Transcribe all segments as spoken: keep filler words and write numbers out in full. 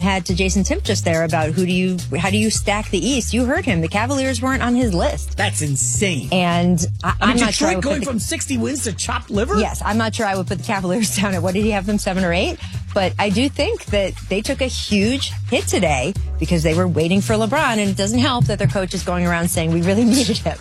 had to Jason Timp just there about who do you, how do you stack the East? You heard him. The Cavaliers weren't on his list. That's insane. And I, I mean, I'm not sure. I Detroit would going put the, from sixty wins to chopped liver? Yes, I'm not sure I would put the Cavaliers down at, what did he have them, seven or eight? But I do think that they took a huge hit today because they were waiting for LeBron, and it doesn't help that their coach is going around saying we really needed him.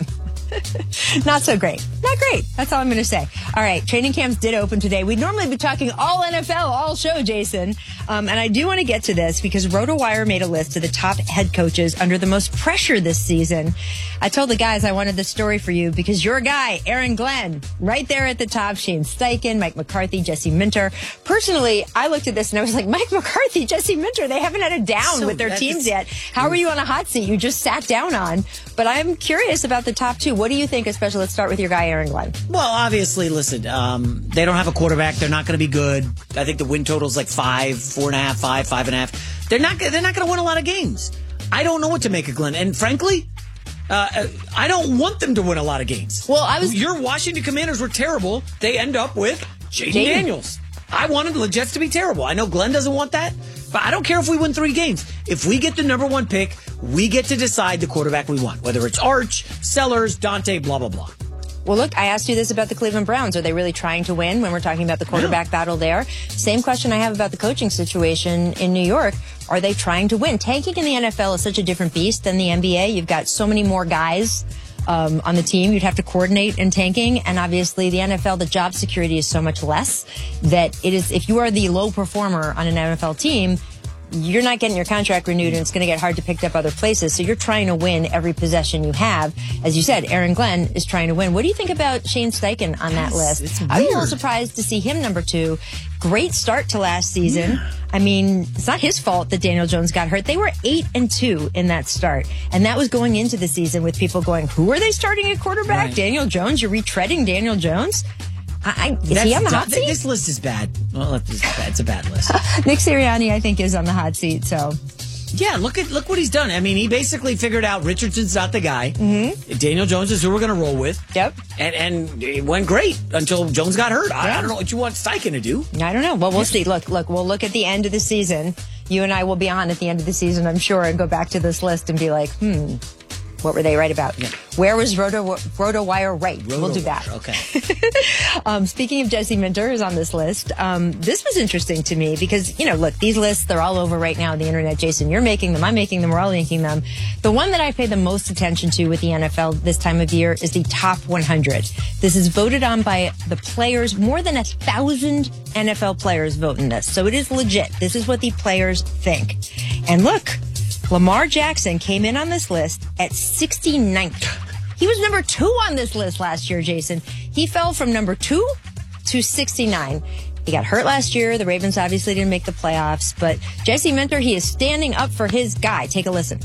Not so great. Not great. That's all I'm going to say. All right. Training camps did open today. We'd normally be talking all N F L, all show, Jason. Um, and I do want to get to this because RotoWire made a list of the top head coaches under the most pressure this season. I told the guys I wanted this story for you because your guy, Aaron Glenn, right there at the top, Shane Steichen, Mike McCarthy, Jesse Minter. Personally, I looked at this and I was like, Mike McCarthy, Jesse Minter, they haven't had a down So with their teams is, yet. How are you on a hot seat you just sat down on? But I'm curious about the top two. What do you think, especially? Let's start with your guy, Aaron Glenn. Well, obviously, listen, um, they don't have a quarterback. They're not going to be good. I think the win total is like five, four and a half, five, five and a half. They're not. They're not going to win a lot of games. I don't know what to make of Glenn, and frankly, uh, I don't want them to win a lot of games. Well, I was. Your Washington Commanders were terrible. They end up with Jaden Jaden. Daniels. I wanted the Jets to be terrible. I know Glenn doesn't want that, but I don't care if we win three games. If we get the number one pick, we get to decide the quarterback we want, whether it's Arch, Sellers, Dante, blah, blah, blah. Well, look, I asked you this about the Cleveland Browns. Are they really trying to win when we're talking about the quarterback yeah. battle there? Same question I have about the coaching situation in New York. Are they trying to win? Tanking in the N F L is such a different beast than the N B A. You've got so many more guys um, on the team. You'd have to coordinate in tanking. And obviously the N F L, the job security is so much less that it is, if you are the low performer on an N F L team, you're not getting your contract renewed, and it's going to get hard to pick up other places. So you're trying to win every possession you have. As you said, Aaron Glenn is trying to win. What do you think about Shane Steichen on that Yes, list? it's I was a weird. little surprised to see him number two. Great start to last season. Yeah. I mean, it's not his fault that Daniel Jones got hurt. They were eight and two in that start. And that was going into the season with people going, who are they starting at quarterback? Right. Daniel Jones? You're retreading Daniel Jones? I, I, is That's he on the hot dumb. seat? This list is bad. Well, this is bad. It's a bad list. Nick Sirianni, I think, is on the hot seat, so... Yeah, look at look what he's done. I mean, he basically figured out Richardson's not the guy. Mm-hmm. Daniel Jones is who we're going to roll with. Yep. And and it went great until Jones got hurt. I, Yeah. I don't know what you want Steichen to do. I don't know. Well, we'll see. Look, look, we'll look at the end of the season. You and I will be on at the end of the season, I'm sure, and go back to this list and be like, hmm, what were they right about? Yeah. Where was Roto RotoWire right? Roto we'll do that. Wire, okay. um, speaking of Jesse Minter, who's on this list, um, this was interesting to me because, you know, look, these lists, they're all over right now on the internet. Jason, you're making them. I'm making them. We're all making them. The one that I pay the most attention to with the N F L this time of year is the top one hundred. This is voted on by the players. More than a thousand N F L players vote in this. So it is legit. This is what the players think. And look, Lamar Jackson came in on this list at sixty-ninth. He was number two on this list last year, Jason. He fell from number two to sixty-nine. He got hurt last year. The Ravens obviously didn't make the playoffs. But Jesse Minter, he is standing up for his guy. Take a listen.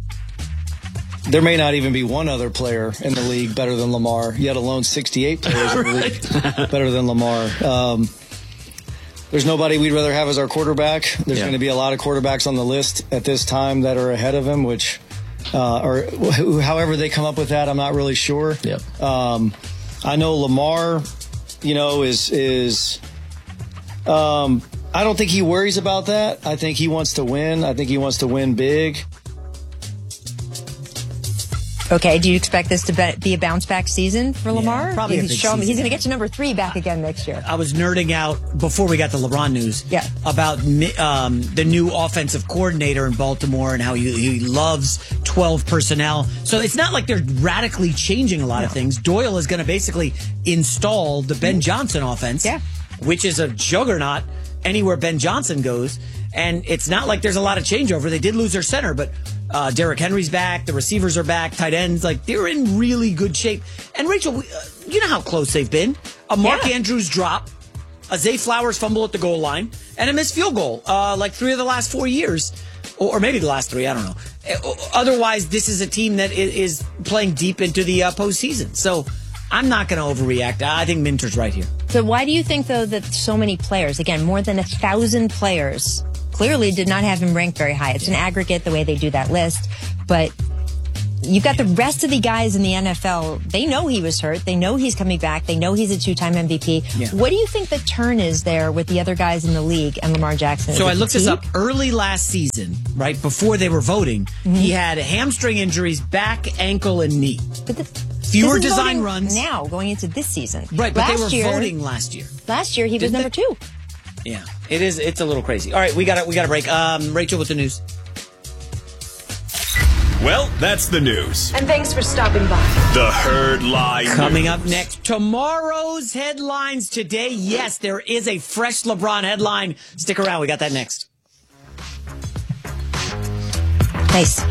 There may not even be one other player in the league better than Lamar, yet alone sixty-eight players in the league better than Lamar. Um, There's nobody we'd rather have as our quarterback. There's yeah. going to be a lot of quarterbacks on the list at this time that are ahead of him, which, uh, or wh- however they come up with that, I'm not really sure. Yep. Um, I know Lamar, you know, is, is, um, I don't think he worries about that. I think he wants to win. I think he wants to win big. Okay, do you expect this to be, be a bounce-back season for Lamar? Yeah, probably a he's big show him, season. he's going to get to number three back again next year. I was nerding out before we got the LeBron news Yeah. about um, the new offensive coordinator in Baltimore and how he, he loves twelve personnel. So it's not like they're radically changing a lot No. of things. Doyle is going to basically install the Ben Johnson offense, Yeah. which is a juggernaut anywhere Ben Johnson goes. And it's not like there's a lot of changeover. They did lose their center, but uh, Derrick Henry's back. The receivers are back. Tight ends, like, they're in really good shape. And Rachel, we, uh, you know how close they've been. A Mark Yeah. Andrews drop, a Zay Flowers fumble at the goal line, and a missed field goal, uh, like three of the last four years. Or, or maybe the last three, I don't know. Uh, Otherwise, this is a team that is, is playing deep into the uh, postseason. So I'm not going to overreact. I think Minter's right here. So why do you think, though, that so many players, again, more than a thousand players, clearly did not have him ranked very high? It's an aggregate, the way they do that list. But you've got the rest of the guys in the N F L. They know he was hurt. They know he's coming back. They know he's a two-time M V P. Yeah. What do you think the turn is there with the other guys in the league and Lamar Jackson? So I looked this up early last season, right before they were voting. Mm-hmm. He had hamstring injuries, back, ankle, and knee. But the, Fewer design runs. Now, going into this season. Right, but last they were year, voting last year. Last year, he was number two. Yeah, it is. It's a little crazy. All right, we got we got a break. Um, Rachel with the news. Well, that's the news. And thanks for stopping by. The Herd Lie Coming News. up next, tomorrow's headlines today. Yes, there is a fresh LeBron headline. Stick around. We got that next. Nice.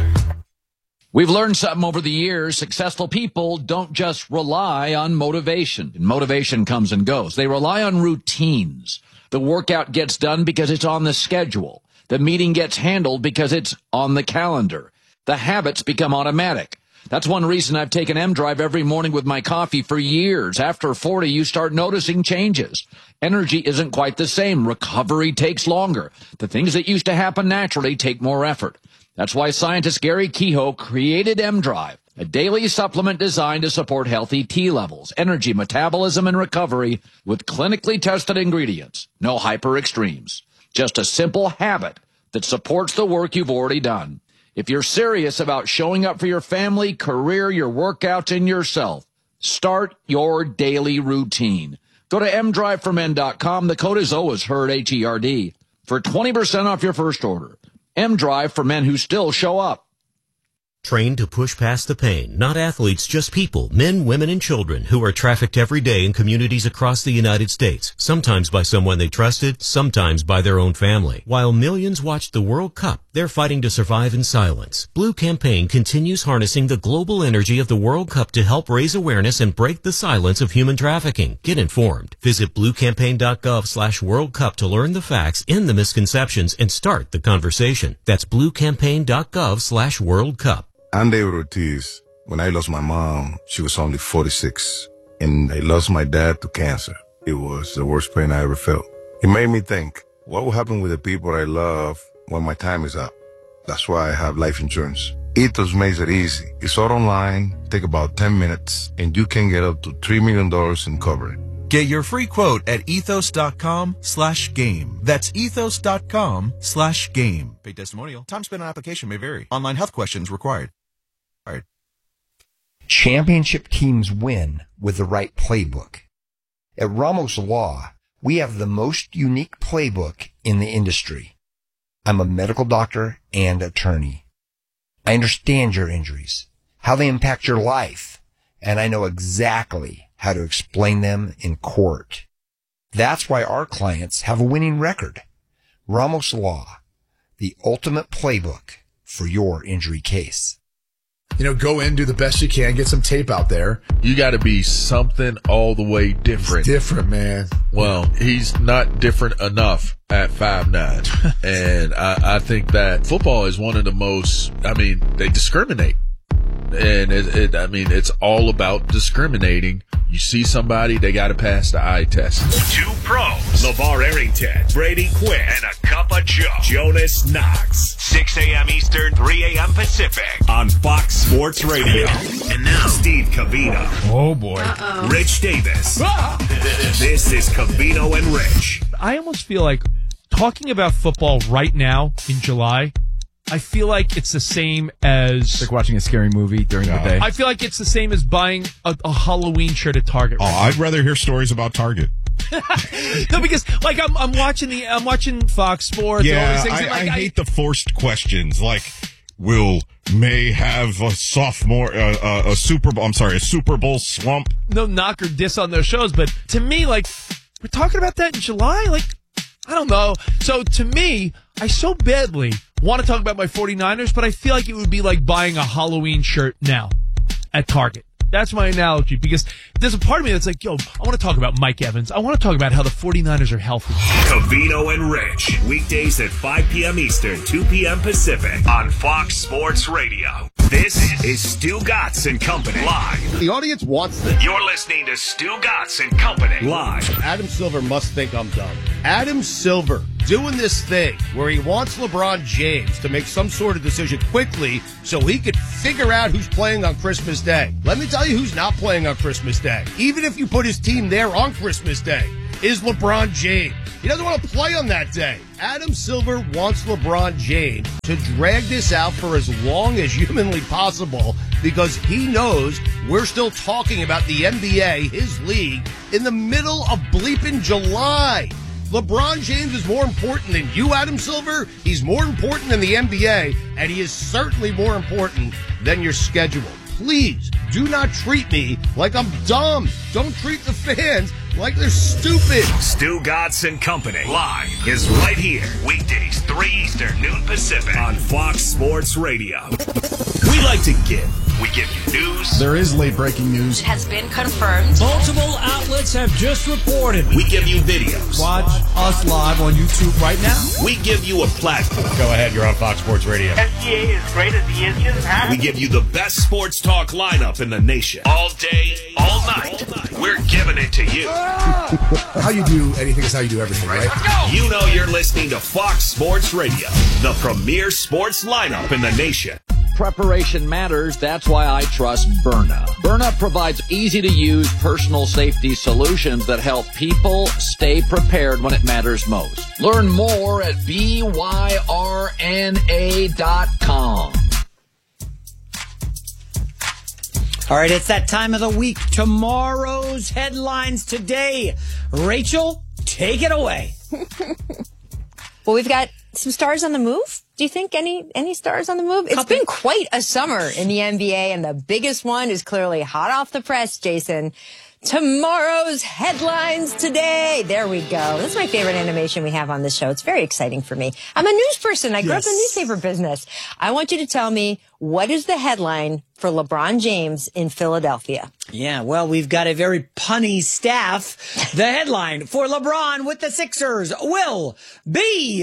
We've learned something over the years. Successful people don't just rely on motivation. Motivation comes and goes. They rely on routines. The workout gets done because it's on the schedule. The meeting gets handled because it's on the calendar. The habits become automatic. That's one reason I've taken M-Drive every morning with my coffee for years. After forty, you start noticing changes. Energy isn't quite the same. Recovery takes longer. The things that used to happen naturally take more effort. That's why scientist Gary Kehoe created M-Drive, a daily supplement designed to support healthy T levels, energy, metabolism, and recovery with clinically tested ingredients. No hyper extremes. Just a simple habit that supports the work you've already done. If you're serious about showing up for your family, career, your workouts, and yourself, start your daily routine. Go to m drive for men dot com. The code is always HERD, H E R D, for twenty percent off your first order. M-Drive for men who still show up. Trained to push past the pain, not athletes, just people, men, women, and children who are trafficked every day in communities across the United States, sometimes by someone they trusted, sometimes by their own family. While millions watched the World Cup, they're fighting to survive in silence. Blue Campaign continues harnessing the global energy of the World Cup to help raise awareness and break the silence of human trafficking. Get informed. Visit blue campaign dot gov slash World Cup to learn the facts and the misconceptions and start the conversation. That's blue campaign dot gov slash World Cup. I'm David Ortiz. When I lost my mom, she was only forty-six, and I lost my dad to cancer. It was the worst pain I ever felt. It made me think, what will happen with the people I love when my time is up? That's why I have life insurance. Ethos makes it easy. It's all online, take about ten minutes, and you can get up to three million dollars in coverage. Get your free quote at ethos dot com slash game. That's ethos dot com slash game. Paid testimonial. Time spent on application may vary. Online health questions required. All right. Championship teams win with the right playbook. At Ramos Law, we have the most unique playbook in the industry. I'm a medical doctor and attorney. I understand your injuries, how they impact your life, and I know exactly how to explain them in court. That's why our clients have a winning record. Ramos Law, the ultimate playbook for your injury case. You know, go in, do the best you can, get some tape out there. You got to be something all the way different. It's different, man. Well, he's not different enough at five nine. And I, I think that football is one of the most, I mean, they discriminate. And it, it, I mean, it's all about discriminating. You see somebody, they got to pass the eye test. Two pros, LeVar Arrington, Brady Quinn, and a cup of Joe, Jonas Knox. six a.m. Eastern, three a.m. Pacific on Fox Sports Radio. And now, Steve Covino. Oh, boy. Uh-oh. Rich Davis. Ah! This is Covino and Rich. I almost feel like talking about football right now in July, I feel like it's the same as... It's like watching a scary movie during no. the day. I feel like it's the same as buying a, a Halloween shirt at Target. Oh, right I'd now. rather hear stories about Target. No, because like I'm, I'm watching the, I'm watching Fox Sports. Yeah, and all these things. I, And, like, I I hate the forced questions. Like, will May have a sophomore, uh, uh, a Super Bowl? I'm sorry, a Super Bowl slump. No knock or diss on those shows, but to me, like, we're talking about that in July. Like, I don't know. So to me, I so badly want to talk about my 49ers, but I feel like it would be like buying a Halloween shirt now at Target. That's my analogy, because there's a part of me that's like, yo, I want to talk about Mike Evans. I want to talk about how the 49ers are healthy. Covino and Rich, weekdays at five p.m. Eastern, two p.m. Pacific on Fox Sports Radio. This is Stu Gatz and Company live. The audience wants this. You're listening to Stu Gatz and Company live. Adam Silver must think I'm dumb. Adam Silver doing this thing where he wants LeBron James to make some sort of decision quickly so he could figure out who's playing on Christmas Day. Let me tell you who's not playing on Christmas Day. Even if you put his team there on Christmas Day, is LeBron James. He doesn't want to play on that day. Adam Silver wants LeBron James to drag this out for as long as humanly possible because he knows we're still talking about the N B A, his league, in the middle of bleeping July. LeBron James is more important than you, Adam Silver. He's more important than the N B A, and he is certainly more important than your schedule. Please do not treat me like I'm dumb. Don't treat the fans like they're stupid. Stu Godson Company live is right here. Weekdays, three Eastern, noon Pacific on Fox Sports Radio. We like to give. We give you news. There is late breaking news. It has been confirmed. Multiple outlets have just reported. We give you videos. Watch us live on YouTube right now. We give you a platform. Go ahead, you're on Fox Sports Radio. N C A A is great as he is just We give you the best sports talk lineup in the nation. All day, all night. All night. We're giving it to you. How you do anything is how you do everything, right? You know you're listening to Fox Sports Radio, the premier sports lineup in the nation. Preparation matters. That's why I trust Byrna. Byrna provides easy-to-use personal safety solutions that help people stay prepared when it matters most. Learn more at B Y R N A dot com. All right, it's that time of the week. Tomorrow's headlines today. Rachel, take it away. Well, we've got some stars on the move. Do you think any any stars on the move? It's been quite a summer in the N B A, and the biggest one is clearly hot off the press, Jason. Tomorrow's headlines today. There we go. This is my favorite animation we have on this show. It's very exciting for me. I'm a news person. I grew yes. up in the newspaper business. I want you to tell me, what is the headline for LeBron James in Philadelphia? Yeah, well, we've got a very punny staff. The headline for LeBron with the Sixers will be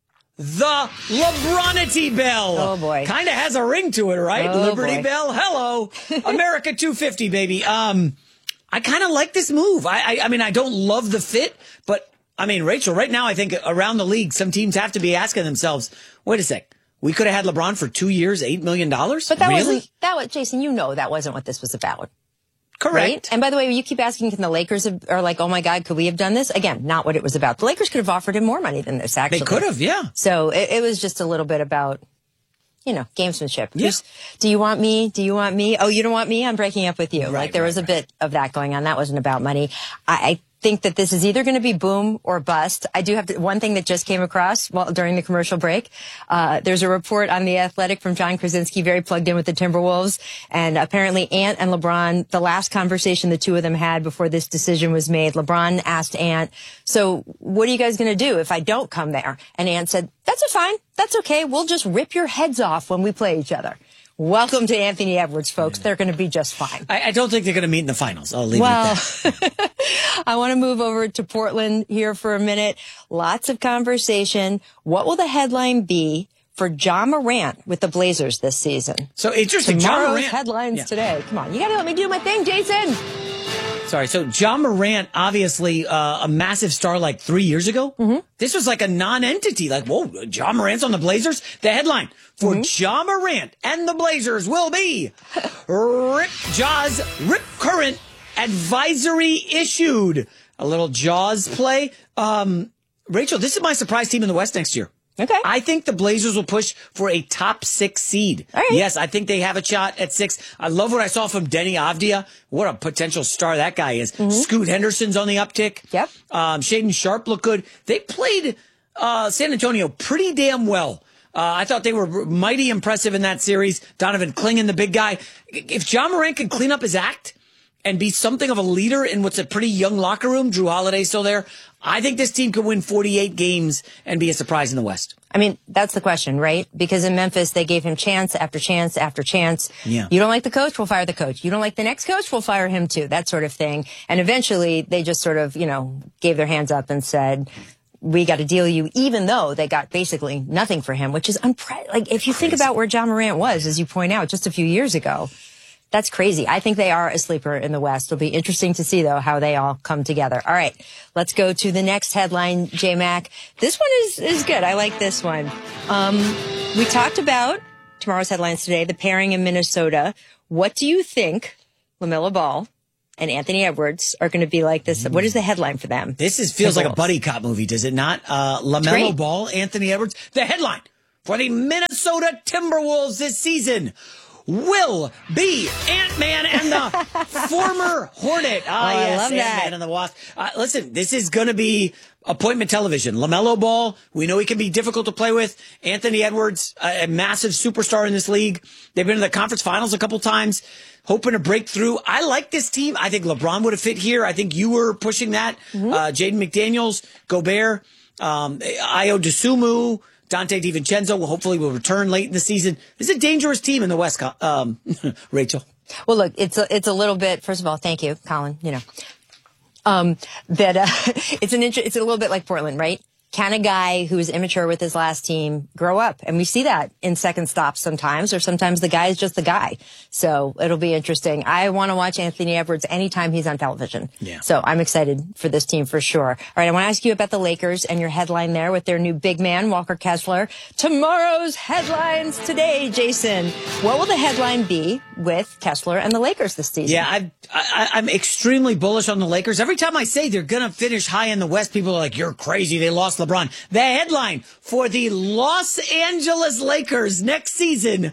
the LeBronity Bell. Oh, boy. Kind of has a ring to it, right? Oh, Liberty boy. Bell. Hello. America two fifty, baby. Um, I kind of like this move. I, I, I mean, I don't love the fit, but I mean, Rachel, right now, I think around the league, some teams have to be asking themselves, wait a sec. We could have had LeBron for two years, eight million dollars? But that really? wasn't, that was, Jason, you know that wasn't what this was about. Correct. Right? And by the way, you keep asking, can the Lakers have, are like, oh my God, could we have done this? Again, not what it was about. The Lakers could have offered him more money than this, actually. They could have, yeah. So it, it was just a little bit about, you know, gamesmanship. Yeah. Who's, do you want me? Do you want me? Oh, you don't want me? I'm breaking up with you. Right, like there right, was a right. bit of that going on. That wasn't about money. I, I think that this is either going to be boom or bust. I do have to, one thing that just came across while during the commercial break. Uh, there's a report on The Athletic from John Krasinski, very plugged in with the Timberwolves. And apparently Ant and LeBron, the last conversation the two of them had before this decision was made, LeBron asked Ant, so what are you guys going to do if I don't come there? And Ant said, that's a fine. That's okay. We'll just rip your heads off when we play each other. Welcome to Anthony Edwards, folks. They're going to be just fine. I, I don't think they're going to meet in the finals. I'll leave well, it at that. I want to move over to Portland here for a minute. Lots of conversation. What will the headline be for Ja Morant with the Blazers this season? So interesting. Ja Tomorrow's Morant headlines yeah. today. Come on. You got to let me do my thing, Jason. Sorry. So Ja Morant, obviously uh, a massive star like three years ago. Mm-hmm. This was like a non-entity. Like, whoa, Ja Morant's on the Blazers? The headline for mm-hmm. Ja Morant and the Blazers will be Rip Jaws Rip Current Advisory issued. A little Jaws play. Um, Rachel, this is my surprise team in the West next year. Okay. I think the Blazers will push for a top six seed. All right. Yes, I think they have a shot at six. I love what I saw from Denny Avdia. What a potential star that guy is. Mm-hmm. Scoot Henderson's on the uptick. Yep. Um, Shaden Sharp looked good. They played uh, San Antonio pretty damn well. Uh, I thought they were mighty impressive in that series. Donovan Clingan, the big guy. If Ja Morant could clean up his act and be something of a leader in what's a pretty young locker room, Drew Holiday's still there, I think this team could win forty-eight games and be a surprise in the West. I mean, that's the question, right? Because in Memphis, they gave him chance after chance after chance. Yeah. You don't like the coach, we'll fire the coach. You don't like the next coach, we'll fire him too. That sort of thing. And eventually, they just sort of, you know, gave their hands up and said, we got to deal you, even though they got basically nothing for him, which is unpre- like if you think about where Ja Morant was, as you point out, just a few years ago. That's crazy. I think they are a sleeper in the West. It'll be interesting to see, though, how they all come together. All right, let's go to the next headline, J-Mac. This one is, is good. I like this one. Um, we talked about tomorrow's headlines today, the pairing in Minnesota. What do you think LaMelo Ball and Anthony Edwards are going to be like this? What is the headline for them? This is feels like a buddy cop movie, does it not? Uh, LaMelo Ball, Anthony Edwards. The headline for the Minnesota Timberwolves this season will be Ant-Man and the former Hornet. Ah, oh, yes, I love Ant-Man that. and the Wasp. Uh, listen, this is going to be appointment television. LaMelo Ball, we know he can be difficult to play with. Anthony Edwards, a, a massive superstar in this league. They've been in the conference finals a couple times, hoping to break through. I like this team. I think LeBron would have fit here. I think you were pushing that. Mm-hmm. Uh, Jaden McDaniels, Gobert, um, Ayo Dosunmu, Dante DiVincenzo will hopefully will return late in the season. This is a dangerous team in the West, um, Rachel. Well, look, it's a, it's a little bit, first of all, thank you, Colin, you know, um, that, uh, it's an inter- it's a little bit like Portland, right? Can a guy who is immature with his last team grow up? And we see that in second stops sometimes, or sometimes the guy is just the guy. So it'll be interesting. I want to watch Anthony Edwards anytime he's on television. Yeah. So I'm excited for this team for sure. All right, I want to ask you about the Lakers and your headline there with their new big man, Walker Kessler. Tomorrow's headlines today, Jason. What will the headline be with Kessler and the Lakers this season? Yeah, I've, I, I'm extremely bullish on the Lakers. Every time I say they're going to finish high in the West, people are like, you're crazy. They lost LeBron. The headline for the Los Angeles Lakers next season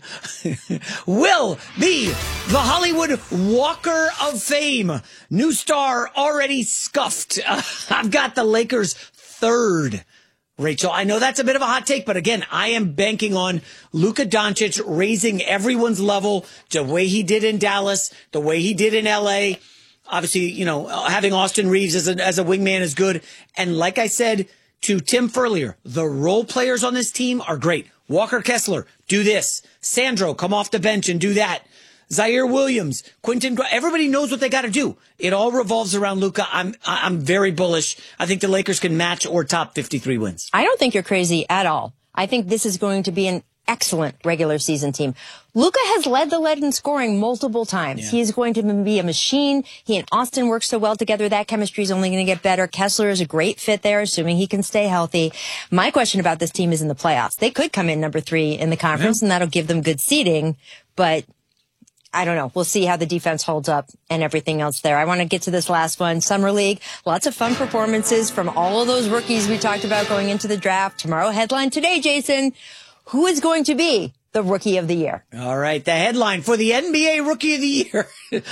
will be the Hollywood Walker of Fame. New star already scuffed. Uh, I've got the Lakers third. Rachel, I know that's a bit of a hot take, but again, I am banking on Luka Doncic raising everyone's level the way he did in Dallas, the way he did in L A. Obviously, you know, having Austin Reeves as a, as a wingman is good. And like I said to Tim Furlier, the role players on this team are great. Walker Kessler, do this. Sandro, come off the bench and do that. Zaire Williams, Quentin, everybody knows what they got to do. It all revolves around Luka. I'm I'm very bullish. I think the Lakers can match or top fifty-three wins. I don't think you're crazy at all. I think this is going to be an excellent regular season team. Luka has led the lead in scoring multiple times. Yeah. He is going to be a machine. He and Austin work so well together. That chemistry is only going to get better. Kessler is a great fit there, assuming he can stay healthy. My question about this team is in the playoffs. They could come in number three in the conference, yeah. and that'll give them good seeding, but I don't know. We'll see how the defense holds up and everything else there. I want to get to this last one. Summer League. Lots of fun performances from all of those rookies we talked about going into the draft. Tomorrow headline today, Jason. Who is going to be the Rookie of the Year? All right. The headline for the N B A Rookie of the Year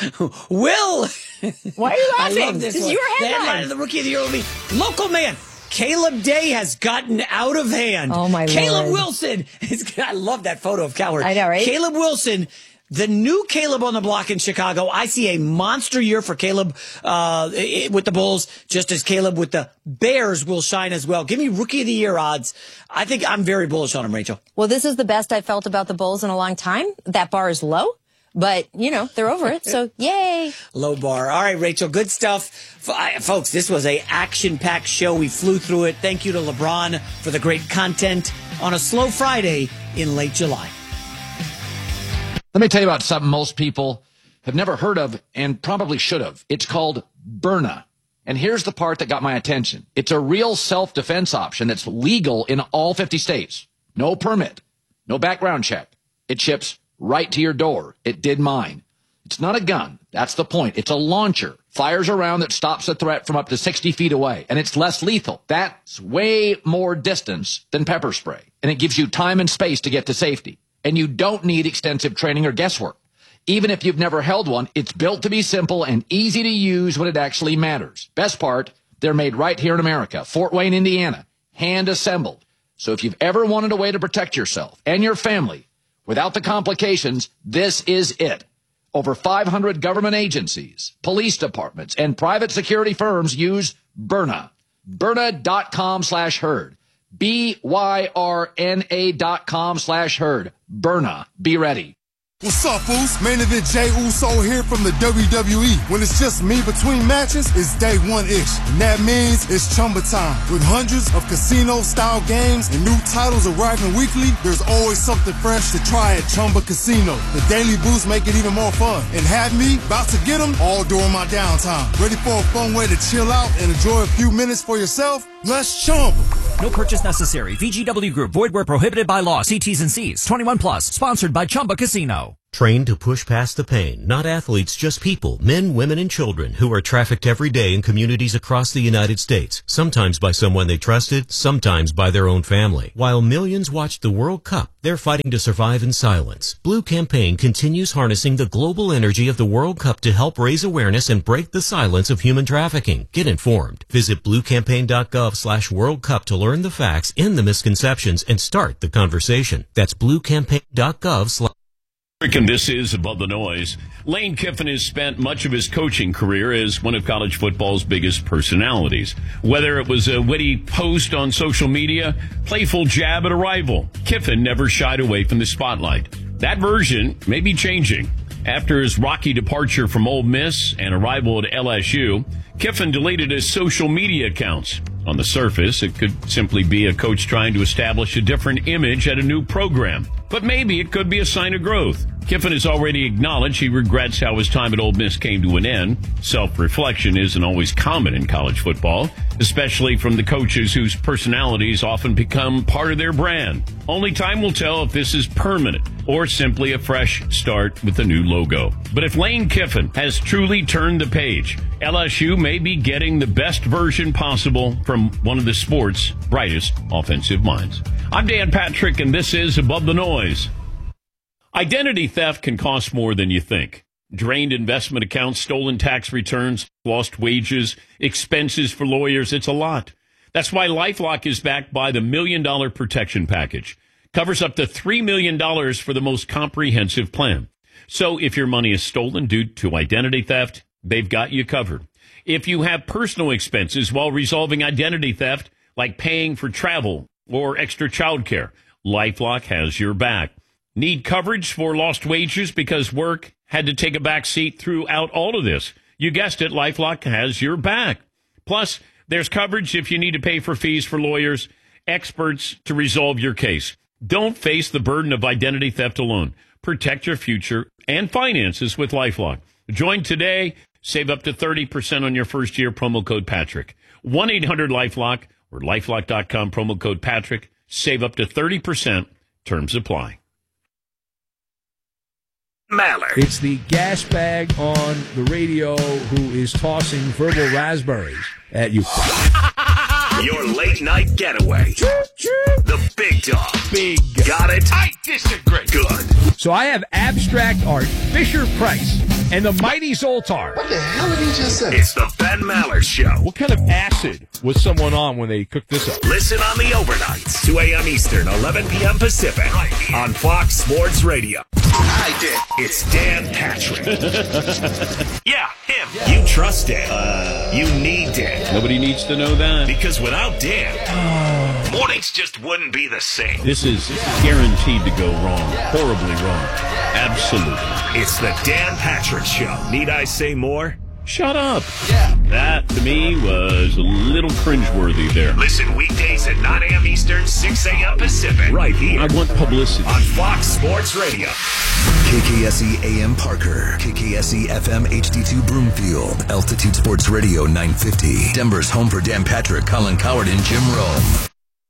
will. Why are you laughing? I love this, this is one. your headline. The headline of the Rookie of the Year will be local man. Caleb Day has gotten out of hand. Oh, my Caleb Lord. Wilson. Is, I love that photo of Coward. I know, right? Caleb Wilson. The new Caleb on the block in Chicago. I see a monster year for Caleb uh with the Bulls, just as Caleb with the Bears will shine as well. Give me Rookie of the Year odds. I think I'm very bullish on him, Rachel. Well, this is the best I've felt about the Bulls in a long time. That bar is low, but, you know, they're over it, so yay. Low bar. All right, Rachel, good stuff. F- folks, this was a action-packed show. We flew through it. Thank you to LeBron for the great content on a slow Friday in late July. Let me tell you about something most people have never heard of and probably should have. It's called Byrna. And here's the part that got my attention. It's a real self-defense option that's legal in all fifty states. No permit, no background check. It ships right to your door. It did mine. It's not a gun. That's the point. It's a launcher. Fires a round that stops a threat from up to sixty feet away. And it's less lethal. That's way more distance than pepper spray. And it gives you time and space to get to safety. And you don't need extensive training or guesswork. Even if you've never held one, it's built to be simple and easy to use when it actually matters. Best part, they're made right here in America, Fort Wayne, Indiana, hand assembled. So if you've ever wanted a way to protect yourself and your family without the complications, this is it. Over five hundred government agencies, police departments, and private security firms use Byrna. Byrna.com slash herd. B Y R N A dot com slash herd. Byrna. Be ready. What's up, Foos? Main event Jey Uso here from the W W E. When it's just me between matches, it's day one-ish. And that means it's Chumba time. With hundreds of casino-style games and new titles arriving weekly, there's always something fresh to try at Chumba Casino. The daily boosts make it even more fun. And have me about to get them all during my downtime. Ready for a fun way to chill out and enjoy a few minutes for yourself? Let's Chumba. No purchase necessary. V G W Group. Void where prohibited by law. See T's and C's. twenty-one plus. Sponsored by Chumba Casino. Trained to push past the pain. Not athletes, just people. Men, women, and children who are trafficked every day in communities across the United States. Sometimes by someone they trusted, sometimes by their own family. While millions watch the World Cup, they're fighting to survive in silence. Blue Campaign continues harnessing the global energy of the World Cup to help raise awareness and break the silence of human trafficking. Get informed. Visit bluecampaign.gov slash World Cup to learn the facts, end the misconceptions, and start the conversation. That's bluecampaign.gov slash And this is Above the Noise. Lane Kiffin has spent much of his coaching career as one of college football's biggest personalities. Whether it was a witty post on social media, playful jab at a rival, Kiffin never shied away from the spotlight. That version may be changing. After his rocky departure from Ole Miss and arrival at L S U, Kiffin deleted his social media accounts. On the surface, it could simply be a coach trying to establish a different image at a new program. But maybe it could be a sign of growth. Kiffin has already acknowledged he regrets how his time at Ole Miss came to an end. Self-reflection isn't always common in college football, especially from the coaches whose personalities often become part of their brand. Only time will tell if this is permanent or simply a fresh start with a new logo. But if Lane Kiffin has truly turned the page, L S U may be getting the best version possible from one of the sport's brightest offensive minds. I'm Dan Patrick, and this is Above the Noise. Identity theft can cost more than you think. Drained investment accounts, stolen tax returns, lost wages, expenses for lawyers. It's a lot. That's why LifeLock is backed by the Million Dollar Protection Package. Covers up to three million dollars for the most comprehensive plan. So if your money is stolen due to identity theft, they've got you covered. If you have personal expenses while resolving identity theft, like paying for travel or extra childcare, LifeLock has your back. Need coverage for lost wages because work had to take a back seat throughout all of this? You guessed it, LifeLock has your back. Plus, there's coverage if you need to pay for fees for lawyers, experts to resolve your case. Don't face the burden of identity theft alone. Protect your future and finances with LifeLock. Join today. Save up to thirty percent on your first year. Promo code Patrick. one eight hundred LifeLock or lifelock dot com. Promo code Patrick. Save up to thirty percent. Terms apply. Maller. It's the gas bag on the radio who is tossing verbal raspberries at you. Your late night getaway. The big dog. Big. Got it? I disagree. Good. So I have abstract art, Fisher Price, and the Mighty Zoltar. What the hell did he just say? It's the Ben Maller Show. What kind of acid was someone on when they cooked this up? Listen on the overnights, two a.m. Eastern, eleven p.m. Pacific, right here on Fox Sports Radio. I did. It's Dan Patrick. Yeah, him. Yeah. You trust Dan. Uh, you need Dan. Nobody needs to know that. Because without Dan, mornings just wouldn't be the same. This is guaranteed to go wrong. Horribly wrong. Absolutely. It's the Dan Patrick Show. Need I say more? Shut up. Yeah. That, to me, was a little cringeworthy there. Listen weekdays at nine a.m. Eastern, six a.m. Pacific. Right here. I want publicity. On Fox Sports Radio. K K S E A M Parker. K K S E F M H D two Broomfield. Altitude Sports Radio nine fifty. Denver's home for Dan Patrick, Colin Coward, and Jim Rome.